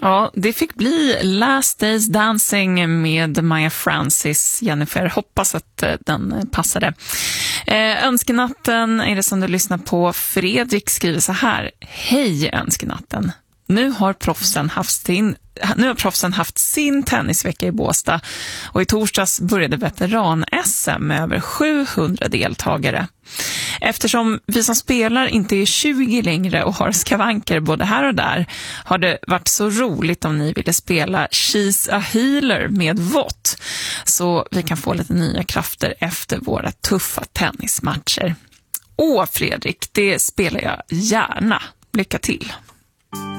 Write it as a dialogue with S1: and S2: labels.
S1: Ja, det fick bli Last Days Dancing med Maya Francis. Jennifer, hoppas att den passade. Önskenatten är det som du lyssnar på. Fredrik skriver så här: hej Önskenatten. Nu har proffsen haft sin tennisvecka i Båstad och i torsdags började veteran-SM med över 700 deltagare. Eftersom vi som spelar inte är 20 längre och har skavanker både här och där, har det varit så roligt om ni ville spela She's a Healer med Vott, så vi kan få lite nya krafter efter våra tuffa tennismatcher. Fredrik, det spelar jag gärna. Lycka till!